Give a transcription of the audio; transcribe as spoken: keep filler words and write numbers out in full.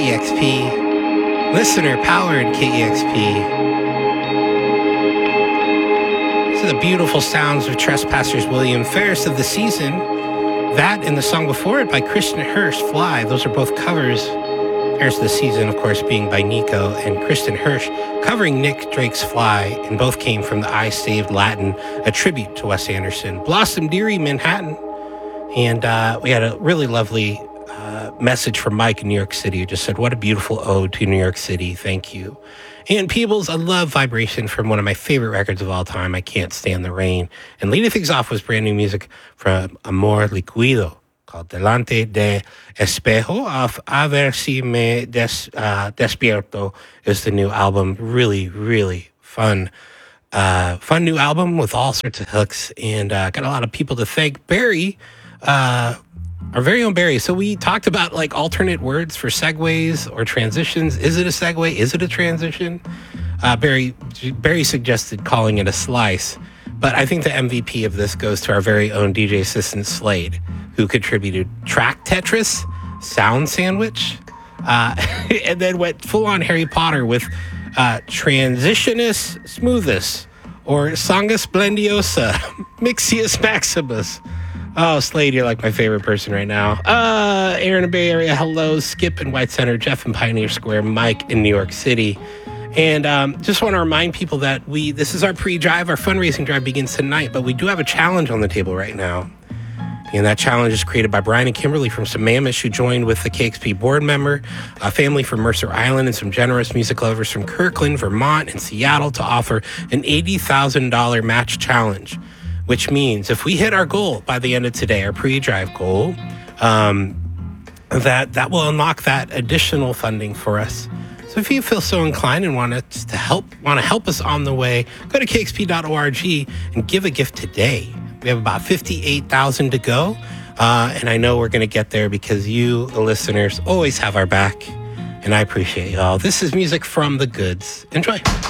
K E X P, listener-powered K E X P. These are the beautiful sounds of Trespassers William, fairest of the season. That and the song before it by Christian Hirsch, Fly. Those are both covers. Fairest of the season, of course, being by Nico and Kristen Hirsch, covering Nick Drake's Fly, and both came from the I Saved Latin, a tribute to Wes Anderson. Blossom Dearie, Manhattan. And uh, we had a really lovely uh, message from Mike in New York City who just said, what a beautiful ode to New York City. Thank you. And Peebles, I love Vibration from one of my favorite records of all time, I Can't Stand the Rain. And leading things off was brand new music from Amor Liquido called Delante de Espejo of A Ver Si Me Des, uh, Despierto is the new album. Really, really fun. Uh, fun new album with all sorts of hooks, and uh, got a lot of people to thank. Barry, uh, our very own Barry. So we talked about like alternate words for segues or transitions. Is it a segue? Is it a transition? Uh, Barry, Barry suggested calling it a slice, but I think the M V P of this goes to our very own D J assistant Slade, who contributed track Tetris, sound sandwich, uh, and then went full on Harry Potter with uh, transitionus smoothus or songa splendiosa, mixius maximus. Oh, Slade, you're like my favorite person right now. Uh, Aaron in Bay Area, hello. Skip in White Center, Jeff in Pioneer Square, Mike in New York City. And um, just want to remind people that we this is our pre-drive. Our fundraising drive begins tonight, but we do have a challenge on the table right now. And that challenge is created by Brian and Kimberly from Sammamish, who joined with the K X P board member, a family from Mercer Island, and some generous music lovers from Kirkland, Vermont, and Seattle to offer an eighty thousand dollars match challenge, which means if we hit our goal by the end of today, our pre-drive goal, um, that that will unlock that additional funding for us. So if you feel so inclined and want us to help, want to help us on the way, go to K X P dot org and give a gift today. We have about fifty-eight thousand to go, uh, and I know we're going to get there because you, the listeners, always have our back, and I appreciate y'all. This is music from the Goods. Enjoy.